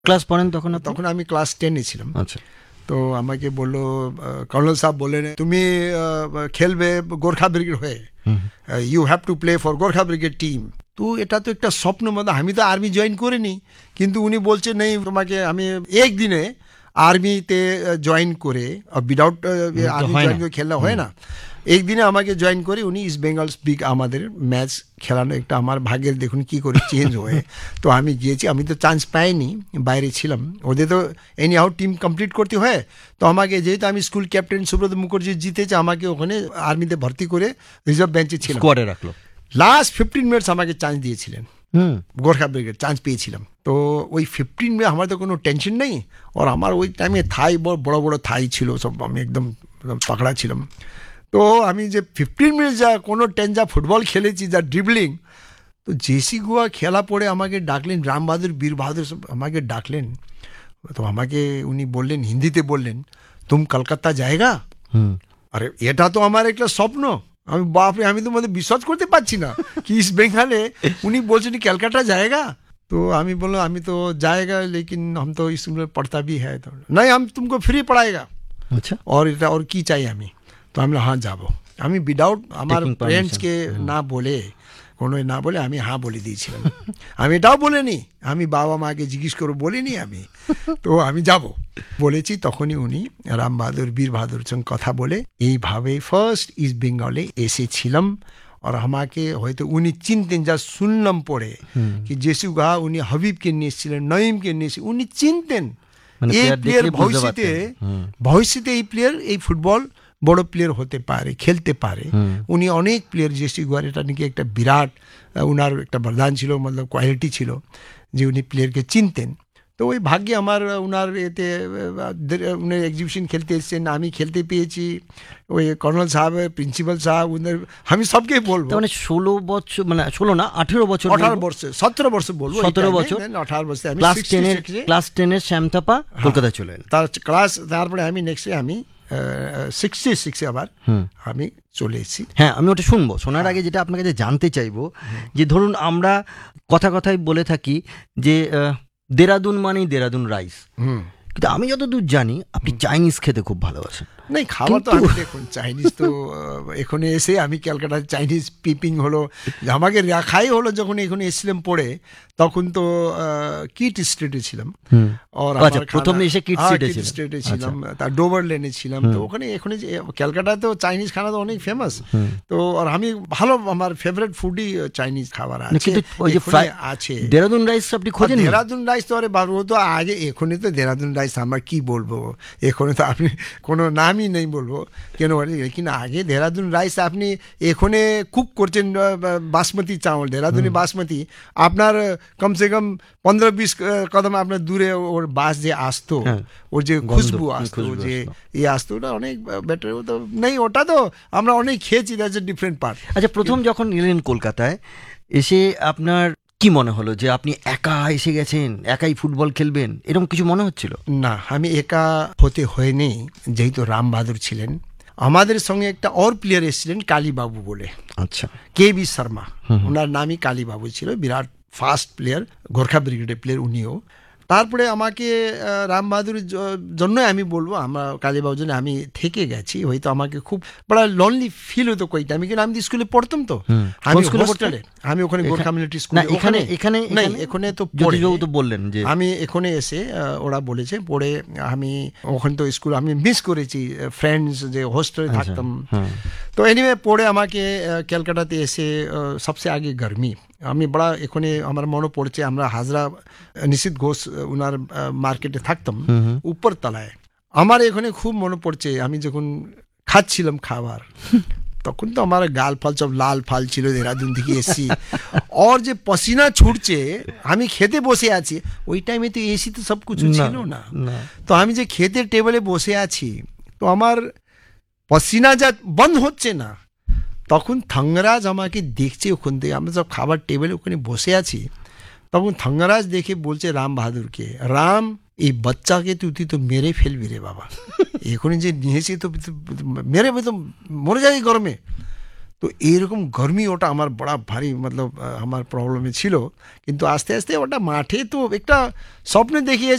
Class পড়েন তখন? তখন আমি ক্লাস 10-এ ছিলাম। আচ্ছা। তো আমাকে বললো, কর্নেল সাহেব বললেন, তুমি খেলবে গোর্খা ব্রিগেড হয়ে, you have to play for Gorkha brigade team. তো এটা তো একটা স্বপ্ন মতো, আমি তো আর্মি জয়েন করিনি, কিন্তু উনি বলছেন নেই তোমাকে। আমি একদিনে আর্মিতে জয়েন করে, উইদাউট আর্মি জয়েন করে খেলা হয় না, একদিনে আমাকে জয়েন করে উনি ইস্ট বেঙ্গল স্পিক আমাদের ম্যাচ খেলানো। একটা আমার ভাগ্যের দেখুন কি করে চেঞ্জ হয়ে। তো আমি গিয়েছি, আমি তো চান্স পাইনি, বাইরে ছিলাম। ওদের তো এনি হাউ টিম কমপ্লিট করতে হয়। তো আমাকে, যেহেতু আমি স্কুল ক্যাপ্টেন সুব্রত মুখার্জি জিতেছে, আমাকে ওখানে আর্মিতে ভর্তি করে রিজার্ভ বেঞ্চে ছিলাম, স্কোয়াডে রাখলো। লাস্ট 15 মিনিটস আমাকে চান্স দিয়েছিলেন, গোর্খা ব্রিগেড চান্স পেয়েছিলাম। তো ওই 15 মিনিট আমার তো কোনো টেনশন নেই। আর আমার ওই টাইমে থাই বড় বড় থাই ছিল সব, আমি একদম পাকড়া ছিলাম। তো আমি যে 15 মিনিট যা কোনো যা ফুটবল খেলেছি, যা ড্রিবলিং। তো জেসি গুয়া খেলা পরে আমাকে ডাকলেন, রাম বাহাদুর, বীর বাহাদুর সব আমাকে ডাকলেন। তো আমাকে উনি বললেন, হিন্দিতে বললেন, তুম কলকাতা জায়গা। আরে এটা তো আমার একটা স্বপ্ন। আমি বাপরে, আমি তো মধ্যে বিশ্বাস করতে পারছি না কি ইস্ট বেঙ্গলে উনি বলছেন ক্যালকাটা জায়গা। তো আমি বললাম, আমি তো जाएगा लेकिन हम तो इसमें पढ़ता भी है। तो नहीं, हम तुमको फ्री पढ़ाएगा। আচ্ছা। और এটা और কি চাই আমি। তো আমি হ্যাঁ যাবো। আমি উইদাউট আমার প্যারেন্টসকে না বলে, কোনো না বলে আমি হ্যাঁ বলে দিয়েছিলাম। আমি এটাও বলিনি, আমি বাবা মাকে জিজ্ঞেস করে বলিনি আমি। তো আমি যাব বলেছি। তখনই উনি রাম বাহাদুর, বীর বাহাদুর সঙ্গে কথা বলে এইভাবে ফার্স্ট ইস্ট বেঙ্গলে এসেছিলাম। আর আমাকে হয়তো উনি চিনতেন, যা শুনলাম পড়ে কি জেসু গা উনি হাবিবকে নিয়েছিলেন, নঈমকে নিয়েছিলেন, উনি চিনতেন এই প্লেয়ার ভবিষ্যতে এই প্লেয়ার এই ফুটবল বড় প্লেয়ার হতে পারে, খেলতে পারে। উনি অনেক প্লেয়ার, জেসি গুয়ার এটা নাকি একটা বিরাট উনার একটা বরদান ছিল, মতলব কোয়ালিটি ছিল যে উনি প্লেয়ারকে চিনতেন। তো ওই ভাগ্যে আমার উনার এতে উনি এক্সিবিশন খেলতে এসেছেন, আমি খেলতে পেয়েছি। ওই কর্নেল সাহেব, প্রিন্সিপাল সাহেব, উনার আমি সবকেই বলবো। মানে 16 বছর, মানে 16 না 18 বছর, 18 বছর, 17 বছর বলবো, 17 বছর, 18 বছর। আমি ক্লাস 10-এর শ্যামতাপা কলকাতা চলে এলেন। তার ক্লাস, তারপরে আমি নেক্সট আমি 66 আবার আমি চলে এসেছি। হ্যাঁ, আমি ওটা শুনবো। শোনার আগে যেটা আপনার কাছে জানতে চাইবো, যে ধরুন আমরা কথায় বলে থাকি যে দেরাদুন মানেই দেরাদুন রাইস, কিন্তু আমি যতদূর জানি আপনি চাইনিজ খেতে খুব ভালোবাসেন। नहीं খাবার তো আমি দেখুন চাইনিজ তো এখানে এসে আমি ক্যালকাটা চাইনিজ পিপিং হলো আমাকে রাখাই হলো যখন এখানে এসেছিলাম পড়ে তখন তো কিট স্ট্রিটে ছিলাম আর আচ্ছা প্রথম এসে কিট স্ট্রিটে ছিলাম তার ডোভার লেনে ছিলাম তো ওখানে এখানে ক্যালকাটা তো চাইনিজ খানা তো অনেক ফেমাস তো আর আমি ভালো আমার ফেভারিট ফুডই চাইনিজ খাবার আছে কিন্তু ওই যে আছে দেরাদুন রাইস আপনি খোঁজেন দেরাদুন রাইস তো আরে বাবু তো আগে এখানে তো দেরাদুন রাইস আমরা কি বলবো এখানে তো আপনি কোনো নামই নেই বলবো কেন लेकिन আগে দেরাদুন রাইস আপনি এখানে কুক করছেন বাসমতি চাউল দেরাদুনি বাসমতি আপনার কমসে কম 15-20 কদম আপনার দূরে ওর বাস যে আসতো ওর যে খুশবু আসতো যে এই আসতো ওটা অনেক বেটার তো নেই ওটা তো আমরা অনেক খেয়েছি দ্যাটস এ ডিফারেন্ট পার্ট আচ্ছা প্রথম যখন এলেন কলকাতায় এসে আপনার কি মনে হলো যে আপনি একা এসে গেছেন একাই ফুটবল খেলবেন এরকম কিছু মনে হচ্ছিল না আমি একা হতে হয়নি যেহেতু রাম বাহাদুর ছিলেন আমাদের সঙ্গে একটা और প্লেয়ার এসেছিলেন কালীবাবু বলে আচ্ছা কেবি শর্মা ওনার নামই কালীবাবু ছিল বিরাট ফাস্ট প্লেয়ার গোর্খা ব্রিগেডের প্লেয়ার উনিও তারপরে আমাকে রাম বাহাদুরের জন্য আমি বলবো আমরা কালীবাবুর জন্য আমি থেকে গেছি হয়তো আমাকে খুব বড় লনলি ফিল হতো কই টাইমে কিন্তু আমি স্কুলে পড়তাম তো আমি হোস্টেলে আমি ওখানে গোর্খা মিলিটারি স্কুলে না এখানে তো তো বললেন যে আমি এখানে এসে ওরা বলেছে পড়ে আমি ওখানে তো স্কুল আমি মিস করেছি ফ্রেন্ডস যে হোস্টেলে থাকতাম তো এনিওয়ে পড়ে আমাকে ক্যালকাটাতে এসে সবচেয়ে আগে গরমি আমি বড় এখানে আমার মনে পড়ছে আমরা হাজরা নিশিত ঘোষ উনার মার্কেটে থাকতাম উপর তলায় আমার এখানে খুব মনে পড়ছে আমি যখন খাচ্ছিলাম খাবার তখন তো আমার গাল ফাল সব লাল ফাল ছিল দেরাদুন থেকে এসি और যে পসিনা ছুটছে আমি খেতে বসে আছি ওই টাইমে তো এসি তো সব কিছু ছিল না তো আমি যে খেতে টেবিলে বসে আছি তো আমার পসিনা যা বন্ধ হচ্ছে না তখন থাঙ্গরাজ আমাকে দেখছে ওখান থেকে আমরা সব খাবার টেবিলে ওখানে বসে আছি তখন থাঙ্গরাজ দেখে বলছে রাম বাহাদুরকে রাম এই বাচ্চাকে তুই তো মেরে ফেলবি রে বাবা এখানে যে নিয়েছি তো মেরে তো মরে যাবি গরমে তো এইরকম গরমি ওটা আমার বড় ভারী মতলব আমার প্রবলেমে ছিল, কিন্তু আস্তে আস্তে ওটা মাঠে তো একটা স্বপ্নে দেখিয়ে